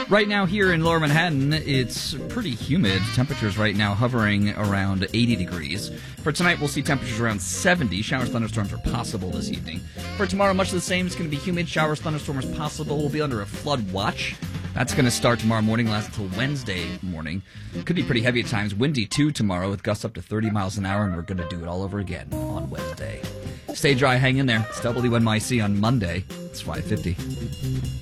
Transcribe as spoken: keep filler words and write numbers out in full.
Right now here in Lower Manhattan, it's pretty humid. Temperatures right now hovering around eighty degrees. For tonight, we'll see temperatures around seventy. Showers, thunderstorms are possible this evening. For tomorrow, much the same. It's going to be humid. Showers, thunderstorms possible. We'll be under a flood watch. That's going to start tomorrow morning, last until Wednesday morning. Could be pretty heavy at times. Windy, too, tomorrow with gusts up to thirty miles an hour, and we're going to do it all over again on Wednesday. Stay dry, hang in there. It's W N Y C on Monday. It's five fifty.